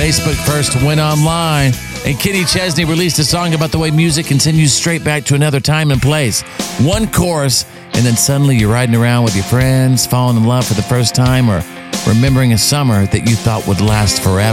Facebook first went online, and Kenny Chesney released a song about the way music continues straight back to another time and place. One chorus, and then suddenly you're riding around with your friends, falling in love for the first time, or remembering a summer that you thought would last forever.